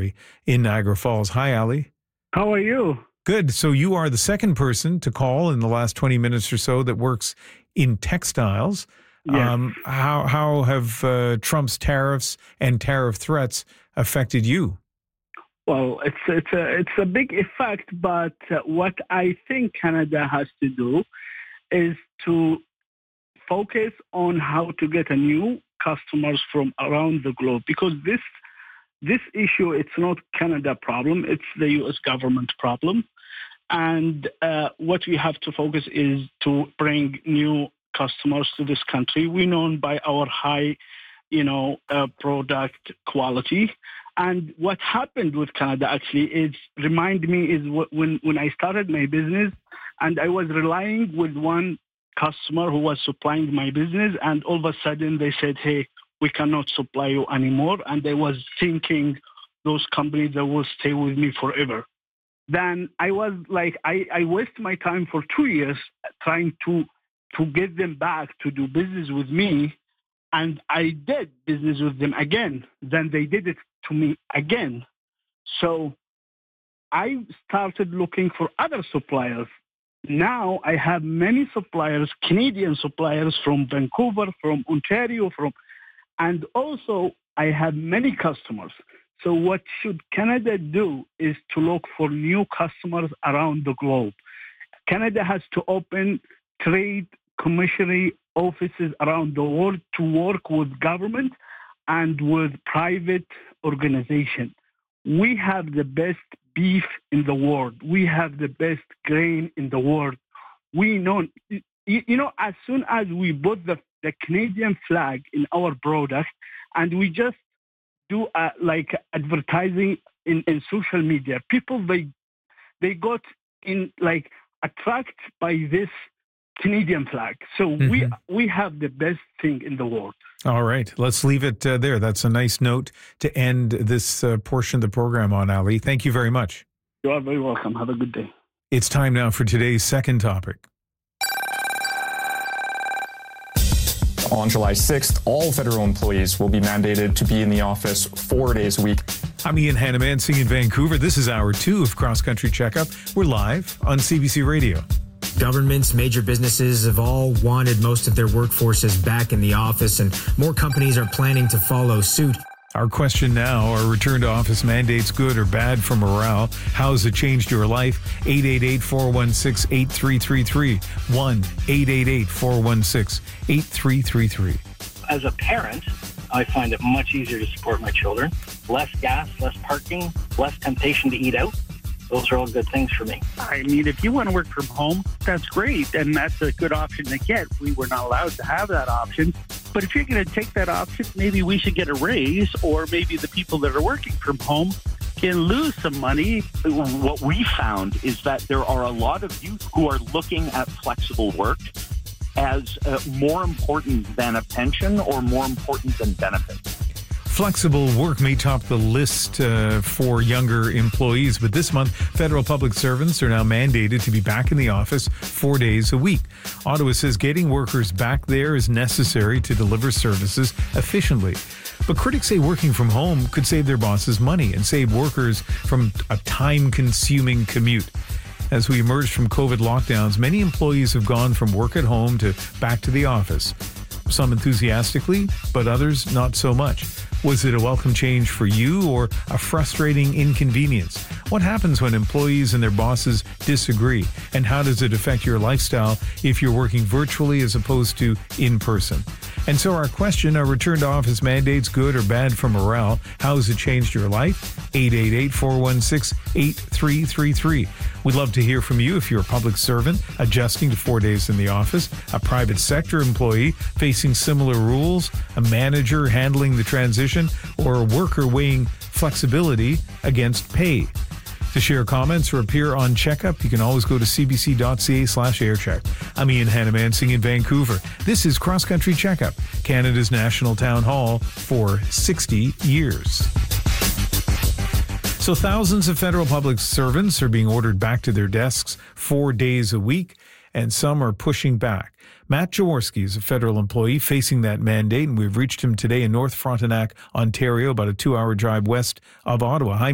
Ali in Niagara Falls. Hi, Ali. How are you? Good. So you are the second person to call in the last 20 minutes or so that works in textiles. Yes. How have Trump's tariffs and tariff threats affected you? Well, it's a big effect, but what I think Canada has to do is to focus on how to get a new customers from around the globe, because this issue, it's not Canada problem, it's the U.S. government problem. And what we have to focus is to bring new customers to this country. We're known by our high, product quality. And what happened with Canada actually is when I started my business, and I was relying with one customer who was supplying my business, and all of a sudden they said, "Hey, we cannot supply you anymore." And I was thinking those companies that will stay with me forever. Then I was like, I wasted my time for 2 years trying to get them back to do business with me. And I did business with them again. Then they did it to me again. So I started looking for other suppliers. Now I have many suppliers, Canadian suppliers from Vancouver, from Ontario, and also I have many customers. So what should Canada do is to look for new customers around the globe. Canada has to open trade commissionary offices around the world to work with government and with private organizations. We have the best beef in the world. We have the best grain in the world. We know, as soon as we put the Canadian flag in our product, and we just do advertising in social media, people they got in attracted by this Canadian flag. So we have the best thing in the world. All right. Let's leave it there. That's a nice note to end this portion of the program on, Ali. Thank you very much. You are very welcome. Have a good day. It's time now for today's second topic. On July 6th, all federal employees will be mandated to be in the office 4 days a week. I'm Ian Hannamansing in Vancouver. This is hour 2 of Cross Country Checkup. We're live on CBC Radio. Governments, major businesses have all wanted most of their workforces back in the office, and more companies are planning to follow suit. Our question now, are return to office mandates good or bad for morale? How has it changed your life? 888-416-8333. 1-888-416-8333. As a parent, I find it much easier to support my children. Less gas, less parking, less temptation to eat out. Those are all good things for me. I mean, if you want to work from home, that's great, and that's a good option to get. We were not allowed to have that option. But if you're going to take that option, maybe we should get a raise, or maybe the people that are working from home can lose some money. What we found is that there are a lot of youth who are looking at flexible work as more important than a pension or more important than benefits. Flexible work may top the list for younger employees, but this month, federal public servants are now mandated to be back in the office 4 days a week. Ottawa says getting workers back there is necessary to deliver services efficiently. But critics say working from home could save their bosses money and save workers from a time-consuming commute. As we emerge from COVID lockdowns, many employees have gone from work at home to back to the office. Some enthusiastically, but others not so much. Was it a welcome change for you or a frustrating inconvenience? What happens when employees and their bosses disagree? And how does it affect your lifestyle if you're working virtually as opposed to in person? And so our question, are return to office mandates good or bad for morale? How has it changed your life? 888-416-8333. We'd love to hear from you if you're a public servant adjusting to 4 days in the office, a private sector employee facing similar rules, a manager handling the transition, or a worker weighing flexibility against pay. To share comments or appear on Checkup, you can always go to cbc.ca/aircheck. I'm Ian Hannamansing in Vancouver. This is Cross Country Checkup, Canada's national town hall for 60 years. So thousands of federal public servants are being ordered back to their desks 4 days a week, and some are pushing back. Matt Jaworski is a federal employee facing that mandate, and we've reached him today in North Frontenac, Ontario, about a 2-hour drive west of Ottawa. Hi,